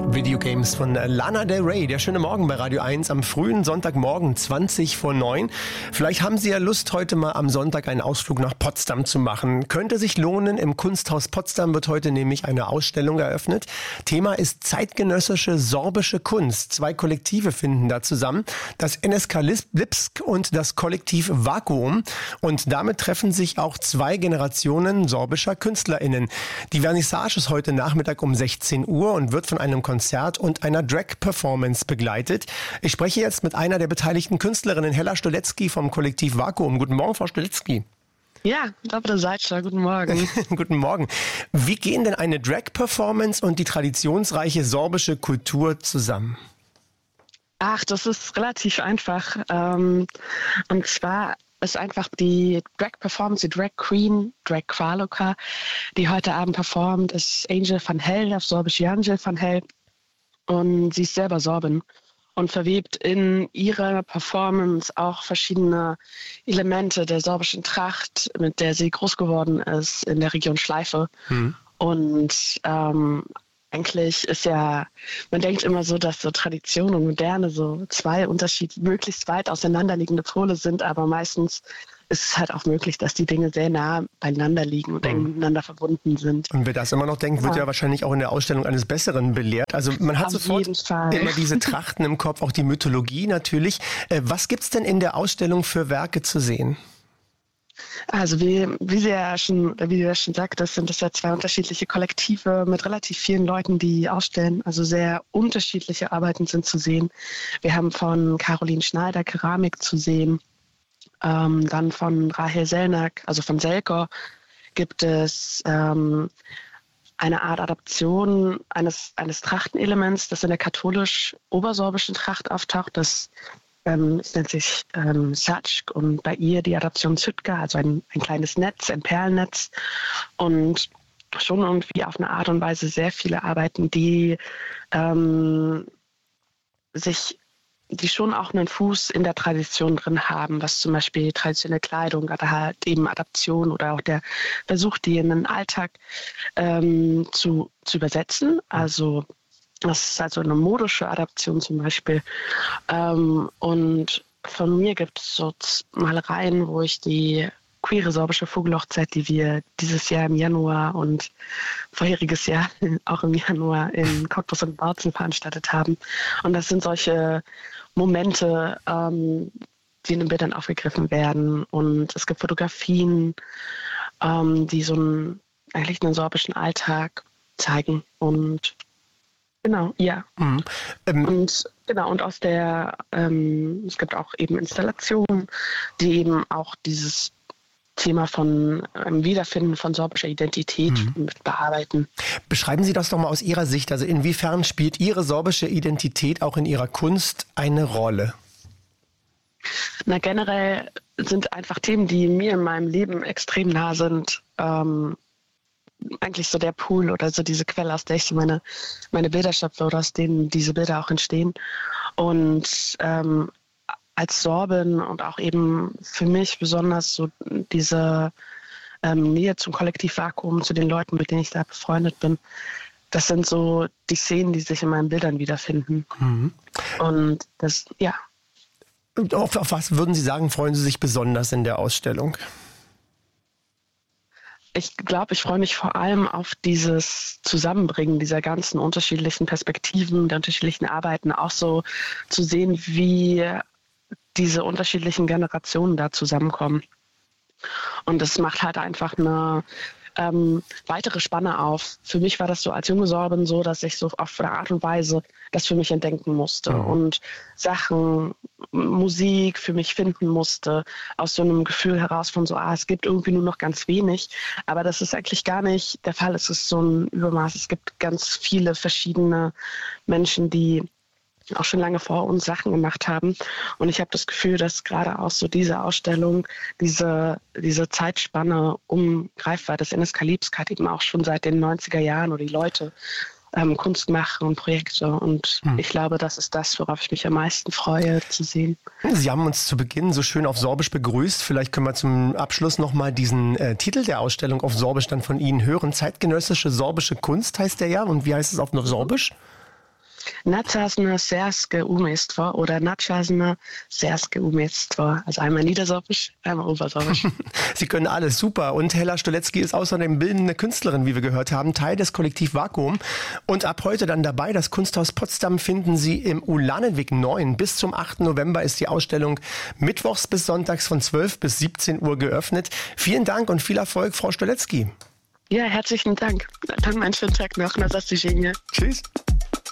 Videogames von Lana Del Rey. Der schöne Morgen bei Radio 1 am frühen Sonntagmorgen, 20:09. Vielleicht haben Sie ja Lust, heute mal am Sonntag einen Ausflug nach Potsdam zu machen. Könnte sich lohnen. Im Kunsthaus Potsdam wird heute nämlich eine Ausstellung eröffnet. Thema ist zeitgenössische sorbische Kunst. 2 Kollektive finden da zusammen. Das NSK Lipsk und das Kollektiv Vakuum. Und damit treffen sich auch 2 Generationen sorbischer KünstlerInnen. Die Vernissage ist heute Nachmittag um 16 Uhr und wird von einem Konzert und einer Drag-Performance begleitet. Ich spreche jetzt mit einer der beteiligten Künstlerinnen, Hella Stolecki vom Kollektiv Vakuum. Guten Morgen, Frau Stolecki. Ja, Dr. Seitschler, guten Morgen. Guten Morgen. Wie gehen denn eine Drag-Performance und die traditionsreiche sorbische Kultur zusammen? Ach, das ist relativ einfach. Und zwar ist einfach die Drag-Performance, die Drag Queen, Drag Kraloka, die heute Abend performt, ist Angel van Hell, auf Sorbisch Angel van Hell. Und sie ist selber Sorbin und verwebt in ihrer Performance auch verschiedene Elemente der sorbischen Tracht, mit der sie groß geworden ist in der Region Schleife. Und eigentlich ist ja, man denkt immer so, dass so Tradition und Moderne so 2 möglichst weit auseinanderliegende Pole sind, aber meistens ist es halt auch möglich, dass die Dinge sehr nah beieinander liegen und eng miteinander verbunden sind. Und wer das immer noch denkt, wird ja wahrscheinlich auch in der Ausstellung eines Besseren belehrt. Also man hat sofort immer diese Trachten im Kopf, auch die Mythologie natürlich. Was gibt's denn in der Ausstellung für Werke zu sehen? Also wie du ja schon sagtest, sind es ja 2 unterschiedliche Kollektive mit relativ vielen Leuten, die ausstellen. Also sehr unterschiedliche Arbeiten sind zu sehen. Wir haben von Caroline Schneider Keramik zu sehen. Dann von Rahel Selnak, also von Selkor, gibt es eine Art Adaption eines Trachtenelements, das in der katholisch-obersorbischen Tracht auftaucht. Das es nennt sich Satschk und bei ihr die Adaption Sütka, also ein kleines Netz, ein Perlennetz. Und schon irgendwie auf eine Art und Weise sehr viele Arbeiten, die schon auch einen Fuß in der Tradition drin haben, was zum Beispiel traditionelle Kleidung oder halt eben Adaption oder auch der Versuch, die in den Alltag zu übersetzen. Also das ist also eine modische Adaption zum Beispiel. Und von mir gibt es so Malereien, wo ich die queere sorbische Vogelhochzeit, die wir dieses Jahr im Januar und vorheriges Jahr auch im Januar in Cottbus und Bautzen veranstaltet haben. Und das sind solche Momente, die in den Bildern aufgegriffen werden. Und es gibt Fotografien, die eigentlich einen sorbischen Alltag zeigen. Und genau, ja. Und aus der, es gibt auch eben Installationen, die eben auch dieses Thema von Wiederfinden von sorbischer Identität mit bearbeiten. Beschreiben Sie das doch mal aus Ihrer Sicht. Also inwiefern spielt Ihre sorbische Identität auch in Ihrer Kunst eine Rolle? Na, generell sind einfach Themen, die mir in meinem Leben extrem nah sind, eigentlich so der Pool oder so diese Quelle, aus der ich so meine Bilder schöpfe oder aus denen diese Bilder auch entstehen. Und als Sorbin und auch eben für mich besonders so diese Nähe zum Kollektiv Vakuum, zu den Leuten, mit denen ich da befreundet bin, das sind so die Szenen, die sich in meinen Bildern wiederfinden. Und das, ja. Und auf was würden Sie sagen, freuen Sie sich besonders in der Ausstellung? Ich glaube, ich freue mich vor allem auf dieses Zusammenbringen dieser ganzen unterschiedlichen Perspektiven, der unterschiedlichen Arbeiten, auch so zu sehen, wie diese unterschiedlichen Generationen da zusammenkommen. Und das macht halt einfach eine weitere Spanne auf. Für mich war das so als junge Sorbin so, dass ich so auf eine Art und Weise das für mich entdenken musste und Sachen, Musik für mich finden musste, aus so einem Gefühl heraus von so, es gibt irgendwie nur noch ganz wenig, aber das ist eigentlich gar nicht der Fall. Es ist so ein Übermaß. Es gibt ganz viele verschiedene Menschen, die auch schon lange vor uns Sachen gemacht haben. Und ich habe das Gefühl, dass gerade auch so diese Ausstellung, diese Zeitspanne greifbar, das NSK Lipsk hat eben auch schon seit den 90er Jahren, oder die Leute Kunst machen und Projekte. Und ich glaube, das ist das, worauf ich mich am meisten freue zu sehen. Sie haben uns zu Beginn so schön auf Sorbisch begrüßt. Vielleicht können wir zum Abschluss nochmal diesen Titel der Ausstellung auf Sorbisch dann von Ihnen hören. Zeitgenössische sorbische Kunst heißt der ja. Und wie heißt es auf Sorbisch? Nadschasne Serske Umestwo oder Nadschasne Serske Umestwo. Also einmal Niedersorbisch, einmal Obersorbisch. Sie können alles, super. Und Hella Stolecki ist außerdem bildende Künstlerin, wie wir gehört haben, Teil des Kollektiv Vakuum. Und ab heute dann dabei, das Kunsthaus Potsdam finden Sie im Ulanenweg 9. Bis zum 8. November ist die Ausstellung mittwochs bis sonntags von 12 bis 17 Uhr geöffnet. Vielen Dank und viel Erfolg, Frau Stolecki. Ja, herzlichen Dank. Dann einen schönen Tag noch. Na, Tschüss.